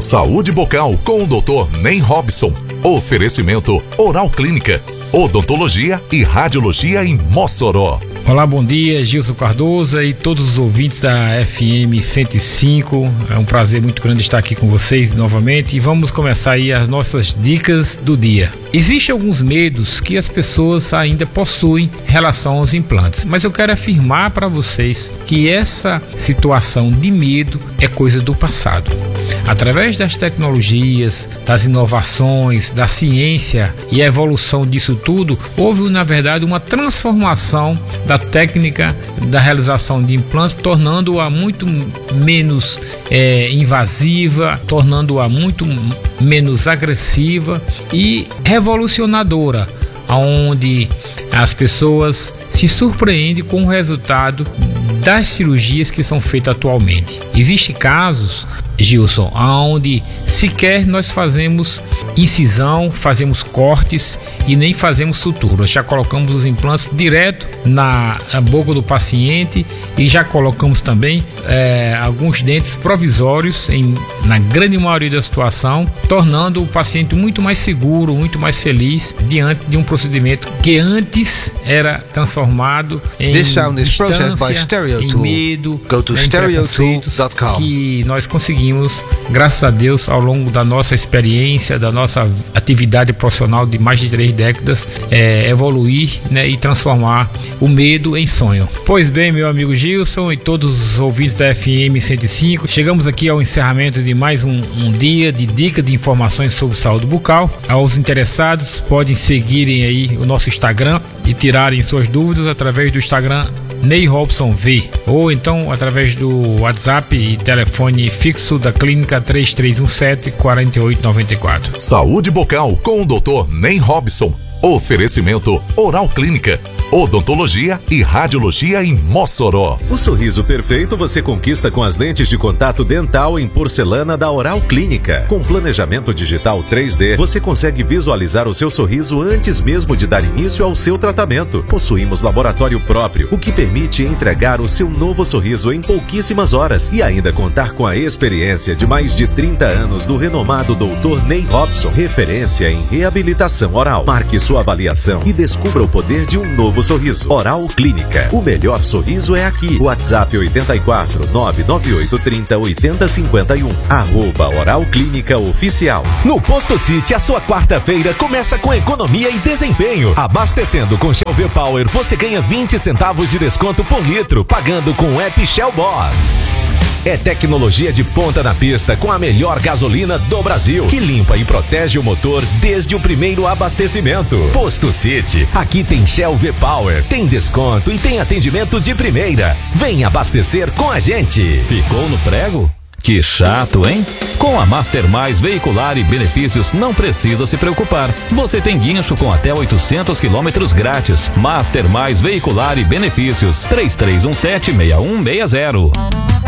Saúde bucal com o Dr. Ney Robson. Oferecimento Oral Clínica, odontologia e radiologia em Mossoró. Olá, bom dia, Gilson Cardoso e todos os ouvintes da FM 105. É um prazer muito grande estar aqui com vocês novamente e vamos começar aí as nossas dicas do dia. Existem alguns medos que as pessoas ainda possuem em relação aos implantes, mas eu quero afirmar para vocês que essa situação de medo é coisa do passado. Através das tecnologias, das inovações, da ciência e a evolução disso tudo, houve na verdade uma transformação da técnica da realização de implantes, tornando-a muito menos invasiva, tornando-a muito menos agressiva e revolucionadora, onde as pessoas se surpreendem com o resultado das cirurgias que são feitas atualmente. Existem casos, Gilson, onde sequer nós fazemos incisão, fazemos cortes e nem fazemos sutura. Já colocamos os implantes direto na boca do paciente e já colocamos também alguns dentes provisórios na grande maioria da situação, tornando o paciente muito mais seguro, muito mais feliz diante de um procedimento que antes era transformado em distância, em medo, em preconceitos que nós conseguimos, graças a Deus, ao longo da nossa experiência, da nossa atividade profissional de mais de 3 décadas, evoluir, né, e transformar o medo em sonho. Pois bem, meu amigo Gilson e todos os ouvintes da FM 105, chegamos aqui ao encerramento de mais um dia de dica de informações sobre saúde bucal. Aos interessados, podem seguirem aí o nosso Instagram e tirarem suas dúvidas através do Instagram Ney Robson V, ou então através do WhatsApp e telefone fixo da clínica 3317-4894. Saúde bucal com o Dr. Ney Robson. Oferecimento Oral Clínica, odontologia e radiologia em Mossoró. O sorriso perfeito você conquista com as lentes de contato dental em porcelana da Oral Clínica. Com planejamento digital 3D, você consegue visualizar o seu sorriso antes mesmo de dar início ao seu tratamento. Possuímos laboratório próprio, o que permite entregar o seu novo sorriso em pouquíssimas horas e ainda contar com a experiência de mais de 30 anos do renomado Dr. Ney Robson, referência em reabilitação oral. Marque sua avaliação e descubra o poder de um novo sorriso. Oral Clínica. O melhor sorriso é aqui. WhatsApp 84 99830 8051. @Oral Clínica Oficial. No Posto City, a sua quarta-feira começa com economia e desempenho. Abastecendo com Shell V-Power, você ganha 20 centavos de desconto por litro, pagando com o app Shell Boss. É tecnologia de ponta na pista com a melhor gasolina do Brasil, que limpa e protege o motor desde o primeiro abastecimento. Posto City, aqui tem Shell V-Power, tem desconto e tem atendimento de primeira. Vem abastecer com a gente. Ficou no prego? Que chato, hein? Com a Master Mais Veicular e Benefícios não precisa se preocupar. Você tem guincho com até 800 quilômetros grátis. Master Mais Veicular e Benefícios 3317-6160.